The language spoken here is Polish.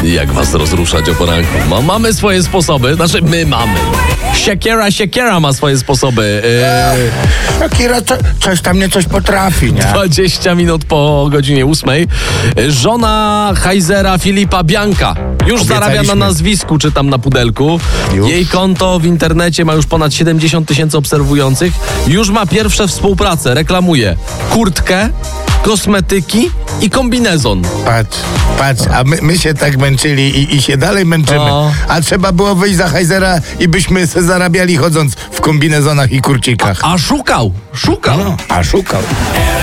Jak was rozruszać o poranku? Mamy swoje sposoby, znaczy my mamy. Siekiera ma swoje sposoby. Akira coś potrafi, nie? 20 minut po godzinie 8. Żona Heizera Filipa Bianka już zarabia na nazwisku, czy tam na pudelku. Już? Jej konto w internecie ma już ponad 70 000 obserwujących. Już ma pierwsze współprace. Reklamuje kurtkę, kosmetyki i kombinezon. Patrz, a my się tak męczyli i się dalej męczymy. No. A trzeba było wyjść za Heizera i byśmy se zarabiali chodząc w kombinezonach i kurcikach. A szukał. No, a szukał.